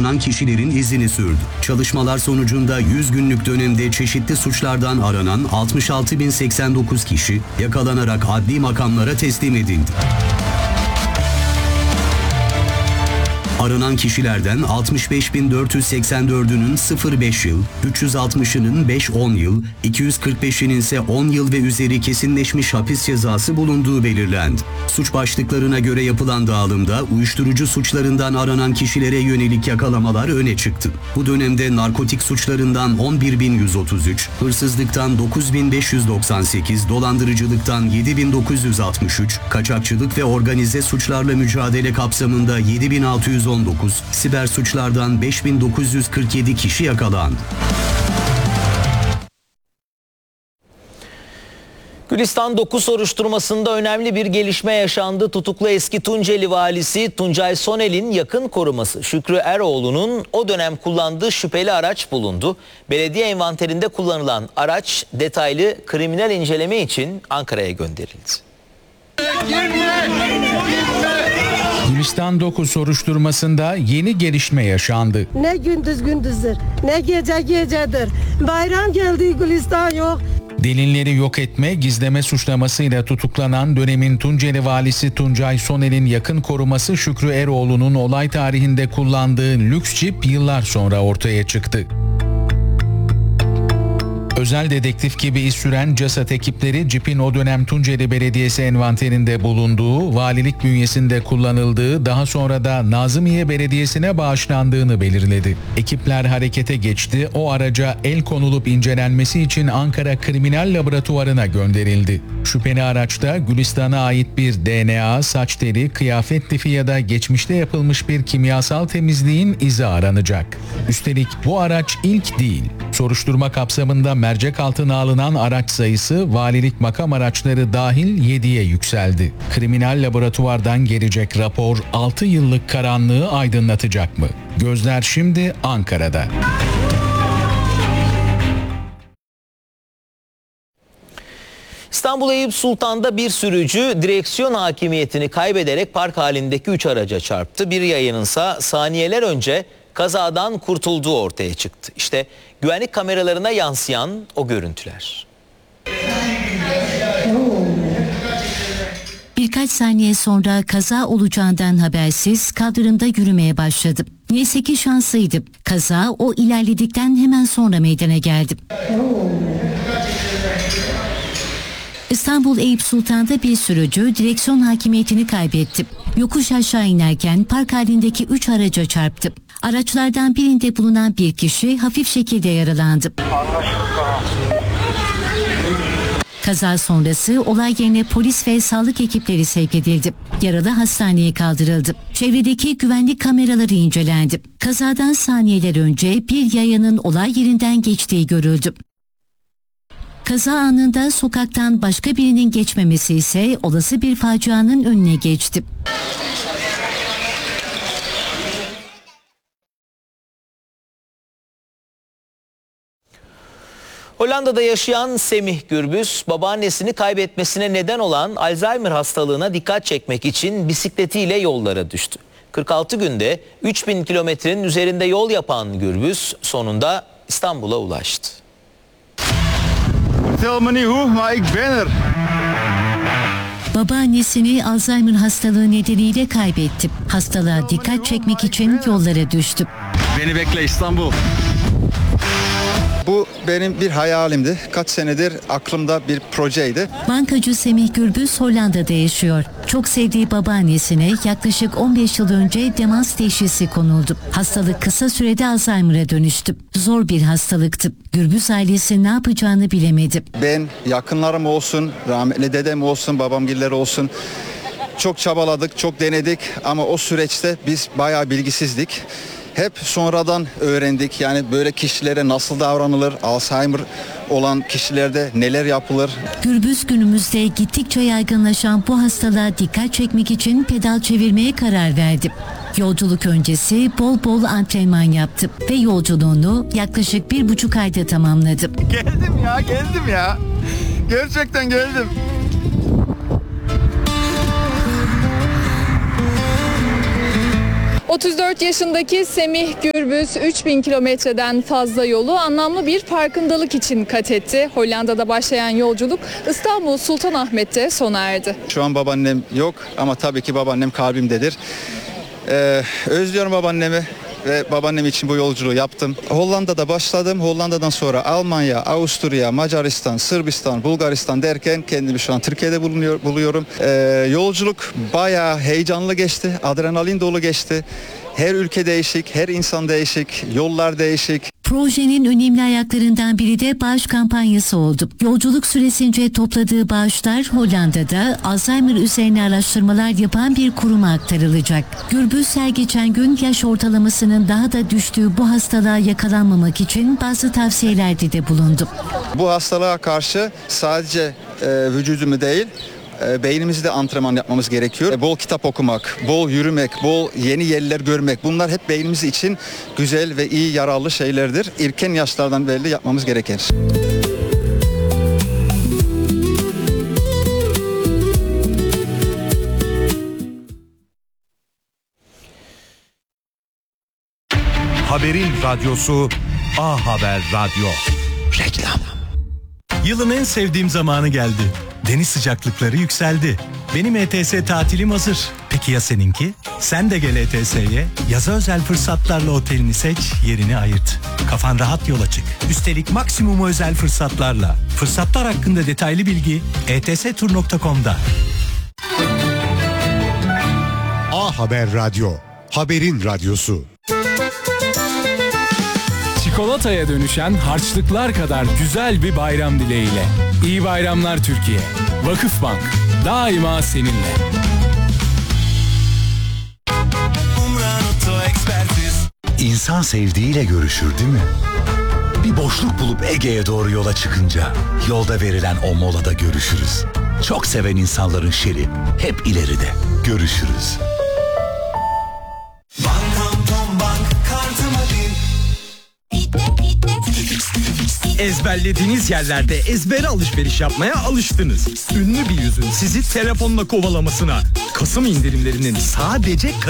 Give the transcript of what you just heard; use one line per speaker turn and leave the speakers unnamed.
aranan kişilerin izini sürdü. Çalışmalar sonucunda 100 günlük dönemde çeşitli suçlardan aranan 66.089 kişi yakalanarak adli makamlara teslim edildi. Aranan kişilerden 65.484'ünün 0-5 yıl, 360'ının 5-10 yıl, 245'inin ise 10 yıl ve üzeri kesinleşmiş hapis cezası bulunduğu belirlendi. Suç başlıklarına göre yapılan dağılımda uyuşturucu suçlarından aranan kişilere yönelik yakalamalar öne çıktı. Bu dönemde narkotik suçlarından 11.133, hırsızlıktan 9.598, dolandırıcılıktan 7.963, kaçakçılık ve organize suçlarla mücadele kapsamında 7.619, siber suçlardan 5.947 kişi yakalandı.
Gülistan 9 soruşturmasında önemli bir gelişme yaşandı. Tutuklu eski Tunceli valisi Tuncay Sonel'in yakın koruması Şükrü Eroğlu'nun o dönem kullandığı şüpheli araç bulundu. Belediye envanterinde kullanılan araç detaylı kriminal inceleme için Ankara'ya gönderildi.
Gülistan 9 soruşturmasında yeni gelişme yaşandı.
Ne gündüz gündüzdür, ne gece gecedir. Bayram geldi, Gülistan yok.
Delilleri yok etme, gizleme suçlamasıyla tutuklanan dönemin Tunceli valisi Tuncay Sonel'in yakın koruması Şükrü Eroğlu'nun olay tarihinde kullandığı lüks cip yıllar sonra ortaya çıktı. Özel dedektif gibi iz süren CASAT ekipleri cipin o dönem Tunceli Belediyesi envanterinde bulunduğu, valilik bünyesinde kullanıldığı, daha sonra da Nazımiye Belediyesi'ne bağışlandığını belirledi. Ekipler harekete geçti, o araca el konulup incelenmesi için Ankara Kriminal Laboratuvarı'na gönderildi. Şüpheli araçta Gülistan'a ait bir DNA, saç teli, kıyafet lifi ya da geçmişte yapılmış bir kimyasal temizliğin izi aranacak. Üstelik bu araç ilk değil. Soruşturma kapsamında mercek altına alınan araç sayısı valilik makam araçları dahil 7'ye yükseldi. Kriminal laboratuvardan gelecek rapor 6 yıllık karanlığı aydınlatacak mı? Gözler şimdi Ankara'da.
İstanbul Eyüp Sultan'da bir sürücü direksiyon hakimiyetini kaybederek park halindeki 3 araca çarptı. Bir yayınınsa saniyeler önce kazadan kurtulduğu ortaya çıktı. İşte güvenlik kameralarına yansıyan o görüntüler.
Birkaç saniye sonra kaza olacağından habersiz kaldırımda yürümeye başladı. Neyse ki şanslıydı. Kaza o ilerledikten hemen sonra meydana geldi. İstanbul Eyüp Sultan'da bir sürücü direksiyon hakimiyetini kaybetti. Yokuş aşağı inerken park halindeki 3 araca çarptı. Araçlardan birinde bulunan bir kişi hafif şekilde yaralandı. Kaza sonrası olay yerine polis ve sağlık ekipleri sevk edildi. Yaralı hastaneye kaldırıldı. Çevredeki güvenlik kameraları incelendi. Kazadan saniyeler önce bir yayanın olay yerinden geçtiği görüldü. Kaza anında sokaktan başka birinin geçmemesi ise olası bir facianın önüne geçti.
Hollanda'da yaşayan Semih Gürbüz, babaannesini kaybetmesine neden olan Alzheimer hastalığına dikkat çekmek için bisikletiyle yollara düştü. 46 günde 3000 kilometrenin üzerinde yol yapan Gürbüz sonunda İstanbul'a ulaştı.
Vertel me niet hoe, maar ik ben er.
Babaannesini Alzheimer hastalığı nedeniyle kaybetti. Hastalığa dikkat çekmek için yollara düştü.
Beni bekle İstanbul.
Bu benim bir hayalimdi. Kaç senedir aklımda bir projeydi.
Bankacı Semih Gürbüz Hollanda'da yaşıyor. Çok sevdiği babaannesine yaklaşık 15 yıl önce demans teşhisi konuldu. Hastalık kısa sürede Alzheimer'a dönüştü. Zor bir hastalıktı. Gürbüz ailesi ne yapacağını bilemedi.
Ben, yakınlarım olsun, rahmetli dedem olsun, babamgiller olsun. Çok çabaladık, çok denedik ama o süreçte biz bayağı bilgisizdik. Hep sonradan öğrendik yani böyle kişilere nasıl davranılır, Alzheimer olan kişilerde neler yapılır.
Gürbüz günümüzde gittikçe yaygınlaşan bu hastalığa dikkat çekmek için pedal çevirmeye karar verdi. Yolculuk öncesi bol bol antrenman yaptı ve yolculuğunu yaklaşık 1,5 ayda tamamladı.
Geldim ya. Gerçekten geldim.
34 yaşındaki Semih Gürbüz 3000 kilometreden fazla yolu anlamlı bir farkındalık için kat etti. Hollanda'da başlayan yolculuk İstanbul Sultanahmet'te sona erdi.
Şu an babaannem yok ama tabii ki babaannem kalbimdedir. Özlüyorum babaannemi ve babaannem için bu yolculuğu yaptım. Hollanda'da başladım. Hollanda'dan sonra Almanya, Avusturya, Macaristan, Sırbistan, Bulgaristan derken kendimi şu an Türkiye'de buluyorum. Yolculuk bayağı heyecanlı geçti. Adrenalin dolu geçti. Her ülke değişik, her insan değişik, yollar değişik.
Projenin önemli ayaklarından biri de bağış kampanyası oldu. Yolculuk süresince topladığı bağışlar Hollanda'da Alzheimer üzerine araştırmalar yapan bir kuruma aktarılacak. Gürbüz her geçen gün yaş ortalamasının daha da düştüğü bu hastalığa yakalanmamak için bazı tavsiyelerde de bulundu.
Bu hastalığa karşı sadece vücudumu değil, beynimizde antrenman yapmamız gerekiyor. Bol kitap okumak, bol yürümek, bol yeni yerler görmek, bunlar hep beynimiz için güzel ve iyi, yararlı şeylerdir. İrken yaşlardan belli yapmamız gereken.
Haberin radyosu A Haber Radyo. Reklam.
Yılın en sevdiğim zamanı geldi. Deniz sıcaklıkları yükseldi. Benim ETS tatilim hazır. Peki ya seninki? Sen de gel ETS'ye. Yaza özel fırsatlarla otelini seç, yerini ayırt. Kafan rahat yola çık. Üstelik maksimum özel fırsatlarla. Fırsatlar hakkında detaylı bilgi etstur.com'da.
A Haber Radyo. Haberin radyosu.
Çikolataya dönüşen harçlıklar kadar güzel bir bayram dileğiyle. İyi bayramlar Türkiye. Vakıfbank daima seninle.
İnsan sevdiğiyle görüşür değil mi? Bir boşluk bulup Ege'ye doğru yola çıkınca yolda verilen o molada görüşürüz. Çok seven insanların şeri hep ileride. Görüşürüz.
Ezberlediğiniz yerlerde ezbere alışveriş yapmaya alıştınız. Ünlü bir yüzün sizi telefonla kovalamasına, Kasım indirimlerinin sadece